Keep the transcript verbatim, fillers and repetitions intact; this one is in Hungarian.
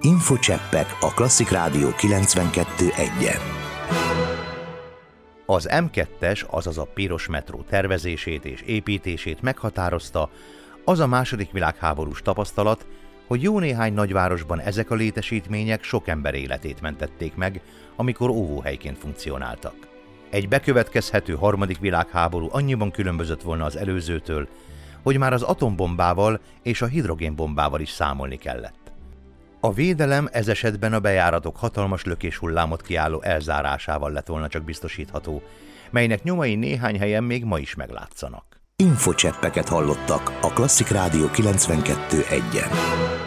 Infocseppek a Klasszik Rádió kilencvenkettő egyen. Az em kettes, azaz a piros metró tervezését és építését meghatározta az a második világháborús tapasztalat, hogy jó néhány nagyvárosban ezek a létesítmények sok ember életét mentették meg, amikor óvóhelyként funkcionáltak. Egy bekövetkezhető harmadik világháború annyiban különbözött volna az előzőtől, hogy már az atombombával és a hidrogénbombával is számolni kellett. A védelem ez esetben a bejáratok hatalmas lökéshullámot kiálló elzárásával lett volna csak biztosítható, melynek nyomai néhány helyen még ma is meglátszanak. Infocseppeket hallottak a Klasszik Rádió kilencvenkettő egyen.